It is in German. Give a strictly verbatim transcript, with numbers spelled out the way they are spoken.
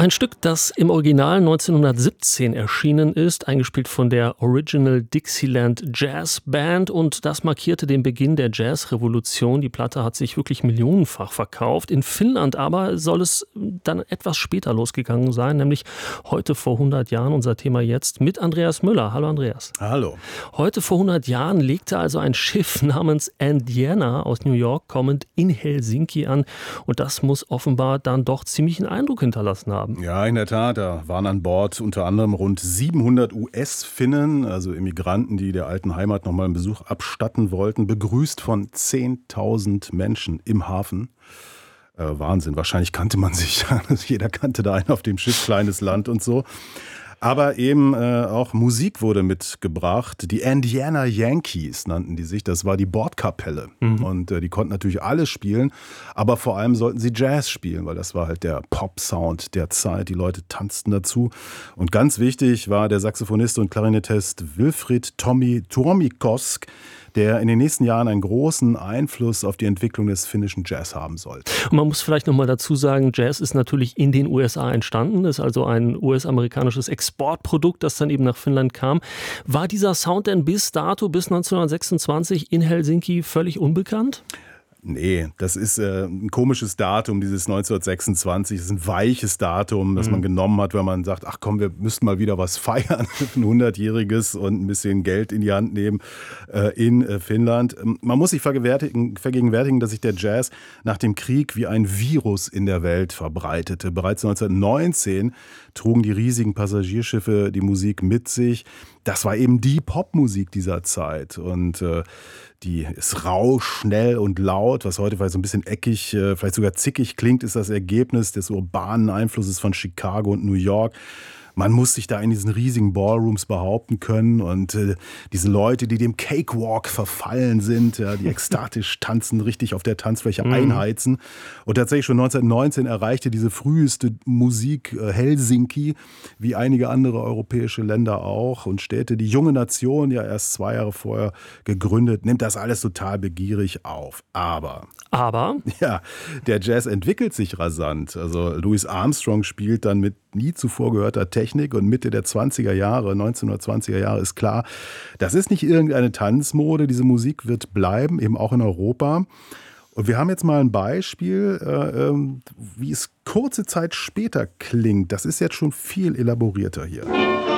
Ein Stück, das im Original neunzehnhundertsiebzehn erschienen ist, eingespielt von der Original Dixieland Jazz Band, und das markierte den Beginn der Jazzrevolution. Die Platte hat sich wirklich millionenfach verkauft. In Finnland aber soll es dann etwas später losgegangen sein, nämlich heute vor hundert Jahren, unser Thema jetzt, mit Andreas Müller. Hallo Andreas. Hallo. Heute vor hundert Jahren legte also ein Schiff namens Indiana aus New York kommend in Helsinki an, und das muss offenbar dann doch ziemlich einen Eindruck hinterlassen haben. Ja, in der Tat. Da waren an Bord unter anderem rund siebenhundert U S-Finnen, also Immigranten, die der alten Heimat nochmal einen Besuch abstatten wollten, begrüßt von zehntausend Menschen im Hafen. Äh, Wahnsinn, wahrscheinlich kannte man sich. Jeder kannte da einen auf dem Schiff, kleines Land und so. Aber eben äh, auch Musik wurde mitgebracht. Die Indiana Yankees nannten die sich. Das war die Bordkapelle. Mhm. Und äh, die konnten natürlich alles spielen. Aber vor allem sollten sie Jazz spielen, weil das war halt der Pop-Sound der Zeit. Die Leute tanzten dazu. Und ganz wichtig war der Saxophonist und Klarinettist Wilfried Tommy Tuomikoski, der in den nächsten Jahren einen großen Einfluss auf die Entwicklung des finnischen Jazz haben sollte. Und man muss vielleicht noch mal dazu sagen, Jazz ist natürlich in den U S A entstanden, ist also ein U S-amerikanisches Exportprodukt, das dann eben nach Finnland kam. War dieser Sound denn bis dato, bis neunzehnhundertsechsundzwanzig in Helsinki völlig unbekannt? Nee, das ist äh, ein komisches Datum, dieses neunzehnhundertsechsundzwanzig. Das ist ein weiches Datum, das mhm. man genommen hat, wenn man sagt, ach komm, wir müssten mal wieder was feiern, ein hundertjähriges und ein bisschen Geld in die Hand nehmen äh, in äh, Finnland. Man muss sich vergegenwärtigen, vergegenwärtigen, dass sich der Jazz nach dem Krieg wie ein Virus in der Welt verbreitete. Bereits neunzehnhundertneunzehn trugen die riesigen Passagierschiffe die Musik mit sich. Das war eben die Popmusik dieser Zeit, und äh, die ist rau, schnell und laut, was heute vielleicht so ein bisschen eckig, äh, vielleicht sogar zickig klingt, ist das Ergebnis des urbanen Einflusses von Chicago und New York. Man muss sich da in diesen riesigen Ballrooms behaupten können, und äh, diese Leute, die dem Cakewalk verfallen sind, ja, die ekstatisch tanzen, richtig auf der Tanzfläche mhm. einheizen. Und tatsächlich schon neunzehnhundertneunzehn erreichte diese früheste Musik äh, Helsinki, wie einige andere europäische Länder auch, und Städte. Die junge Nation, ja erst zwei Jahre vorher gegründet, nimmt das alles total begierig auf. Aber... Aber? Ja, der Jazz entwickelt sich rasant. Also Louis Armstrong spielt dann mit nie zuvor gehörter Technik, und Mitte der zwanziger Jahre, neunzehnhundertzwanziger Jahre ist klar, das ist nicht irgendeine Tanzmode, diese Musik wird bleiben, eben auch in Europa. Und wir haben jetzt mal ein Beispiel, äh, wie es kurze Zeit später klingt. Das ist jetzt schon viel elaborierter hier.